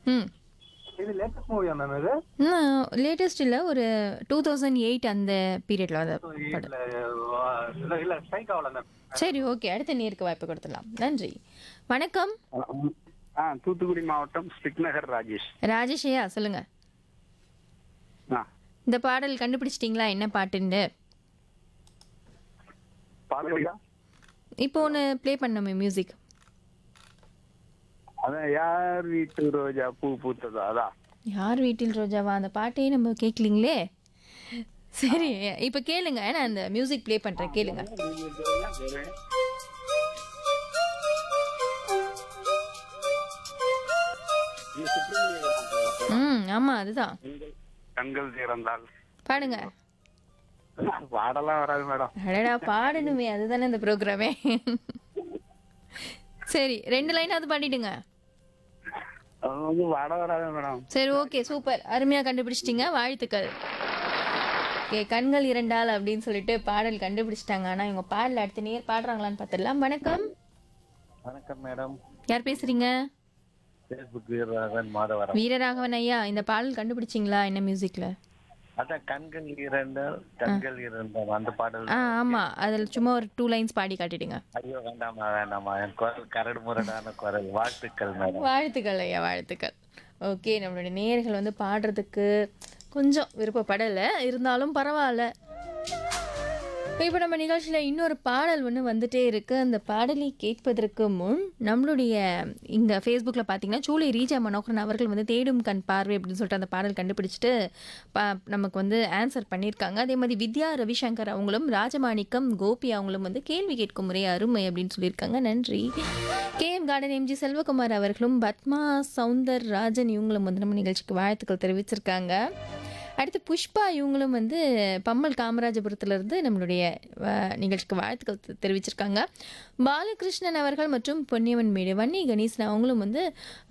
ம். இது லேட்டஸ்ட் மூவியா மேம் இது? லேட்டஸ்ட் இல்ல. ஒரு 2008 அந்த பீரியட்ல வந்த ஸோ படம். இல்ல ஸ்ட்ரைக் ஆகல மேம். சரி, ஓகே. அடுத்த நேருக்கு வாய்ப்பு கொடுத்துடலாம். நன்றி. வணக்கம். தூத்துக்குடி மாவட்டம் ஸ்டிக்நகர் ராஜேஷ். ராஜேஷ் ஐயா சொல்லுங்க. ஆ, இந்த பாடல் கண்டுபிடிச்சிட்டீங்களா என்ன பாட்டுன்னு? பாடுறீங்களா? இப்போ ஒன்று ப்ளே பண்ணோமே மியூசிக். அதான் யார் வீட்டு ரோஜா பூ பூத்ததோ அதான். யார் வீட்டில் ரோஜாவா? அந்த பாட்டையே நம்ம கேட்கலீங்களே. சரி, இப்போ கேளுங்க. நான் அந்த மியூசிக் ப்ளே பண்ணுறேன், கேளுங்க. ஆமாம், அதுதான். கண்கள் திறந்தால் பாடுங்க. பாடலாம் வராது மேடம். அடடா, பாடணுமே, அதுதானே இந்த ப்ரோக்ராமே. சரி, 2 லைனாவது பாடிடுங்க. பாட வராது மேடம். சரி, ஓகே, சூப்பர். அருமையாக கண்டுபிடிச்சிட்டிங்க, வாழ்த்துக்கள். ஓகே, கண்கள் இரண்டால் அப்படின்னு சொல்லிட்டு பாடல் கண்டுபிடிச்சிட்டாங்க. ஆனால் இவங்க பாடல அடுத்த நேர் பாடுறாங்களான்னு பார்த்துடலாம். வணக்கம். வணக்கம் மேடம். யார் பேசுறீங்க? ஃபேஸ்புக் வீரராகவன் மாதவரம். வீரராகவன் ஐயா, இந்த பாடல் கண்டுபிடிச்சிங்களா என்ன மியூசிக்ல? அதான் கண்கள் இரண்டால் கண்கள் இரண்டால் அந்த பாடல். ஆமா, அதில் சும்மா ஒரு 2 லைன்ஸ் பாடி காட்டிடுங்க. ஐயோ வேண்டாமா வேண்டாமா, என் குரல் கரடு முரடான குரல். வாழ்த்துக்கள் மேடம். வாழ்த்துக்கள் ஐயா, வாழ்த்துக்கள். ஓகே, நம்மளுடைய நேயர்கள் வந்து பாடுறதுக்கு கொஞ்சம் விருப்பப்படலை, இருந்தாலும் பரவாயில்ல. இப்போ நம்ம நிகழ்ச்சியில் இன்னொரு பாடல் ஒன்று வந்துட்டே இருக்கு. அந்த பாடலை கேட்பதற்கு முன் நம்மளுடைய இங்கே ஃபேஸ்புக்கில் பார்த்தீங்கன்னா சூளை ரீஜா மனோகரன் அவர்கள் வந்து தேடும் கண் பார்வை அப்படின்னு சொல்லிட்டு அந்த பாடல் கண்டுபிடிச்சிட்டு நமக்கு வந்து ஆன்சர் பண்ணியிருக்காங்க. அதே மாதிரி வித்யா ரவிசங்கர் அவங்களும் ராஜமாணிக்கம் கோபி அவங்களும் வந்து கேள்வி கேட்கும் முறை அருமை அப்படின்னு சொல்லியிருக்காங்க. நன்றி. கேஎம் கார்டன் எம்ஜி செல்வகுமார் அவர்களும் பத்மா சவுந்தர் ராஜன் இவங்களும் வந்து நம்ம நிகழ்ச்சிக்கு வாழ்த்துக்கள் தெரிவிச்சிருக்காங்க. அடுத்து புஷ்பா இவங்களும் வந்து பம்மல் காமராஜபுரத்துலேருந்து நம்மளுடைய நிகழ்ச்சிக்கு வாழ்த்துக்கள் தெரிவிச்சிருக்காங்க. பாலகிருஷ்ணன் அவர்கள் மற்றும் பொன்னியவன் மேடு வன்னி கணேசன் அவங்களும் வந்து